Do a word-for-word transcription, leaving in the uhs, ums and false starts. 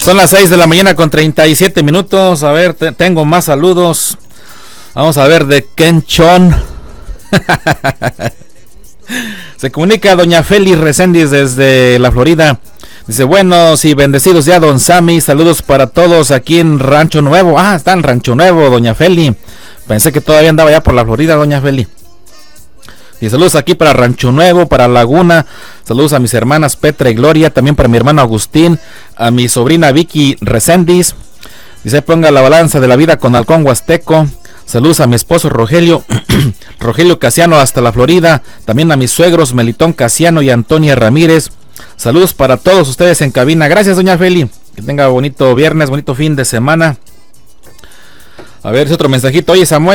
Son las seis de la mañana con treinta y siete minutos. A ver, te, tengo más saludos. Vamos a ver de Ken Chon. Se comunica doña Feli Reséndiz desde la Florida. Dice, buenos y bendecidos ya, don Sammy. Saludos para todos aquí en Rancho Nuevo. Ah, está en Rancho Nuevo, doña Feli. Pensé que todavía andaba ya por la Florida, doña Feli. Y saludos aquí para Rancho Nuevo, para Laguna. Saludos a mis hermanas Petra y Gloria. También para mi hermano Agustín. A mi sobrina Vicky Reséndiz. Dice, ponga la balanza de la vida con Halcón Huasteco. Saludos a mi esposo Rogelio. Rogelio Casiano hasta la Florida. También a mis suegros Melitón Casiano y Antonia Ramírez. Saludos para todos ustedes en cabina. Gracias, doña Feli. Que tenga bonito viernes, bonito fin de semana. A ver, si otro mensajito. Oye, Samuel.